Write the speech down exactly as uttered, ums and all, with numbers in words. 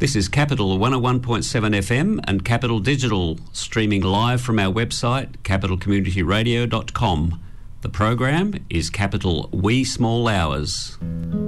This is Capital one oh one point seven F M and Capital Digital, streaming live from our website, capital community radio dot com. The program is Capital Wee Small Hours.